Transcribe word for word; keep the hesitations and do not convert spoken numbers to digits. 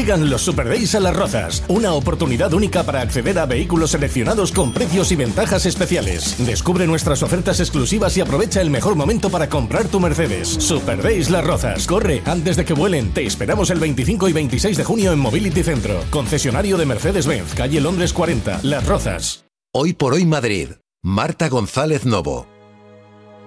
Llegan los Super Days a Las Rozas, una oportunidad única para acceder a vehículos seleccionados con precios y ventajas especiales. Descubre nuestras ofertas exclusivas y aprovecha el mejor momento para comprar tu Mercedes. Super Days Las Rozas. Corre antes de que vuelen. Te esperamos el veinticinco y veintiséis de junio en Mobility Centro, concesionario de Mercedes-Benz, calle Londres cuarenta, Las Rozas. Hoy por hoy Madrid. Marta González Novo.